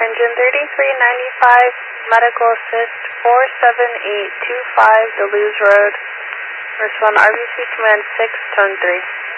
Engine 3395, medical assist 47825 Duluth Road. Respond RBC Command 6, turn 3.